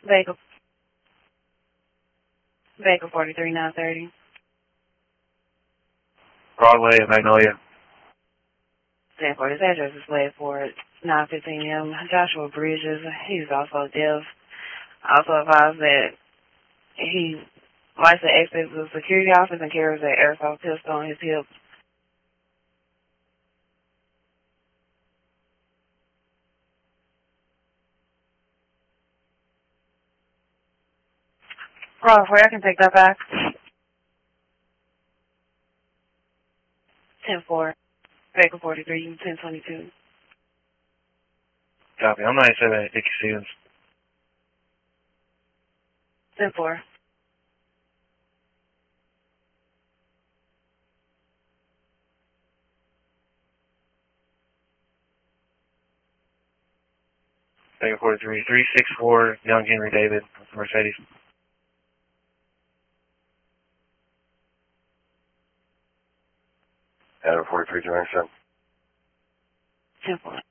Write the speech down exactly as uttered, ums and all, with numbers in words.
Baker, Baker forty-three nine thirty. Broadway and Magnolia. ten forty. His address is laid for nine fifteen a.m. Joshua Bridges, he's also deaf. Also advised that he likes to exit the security office and carries an airsoft pistol on his hip. Crawford, I can take that back. ten four. Baker forty-three, ten twenty-two. Copy. I'm ninety-seven at Dickie Stevens. ten four. Baker forty-three, three six four, Young Henry David, Mercedes. Adam forty-three, two ninety-seven. ten four.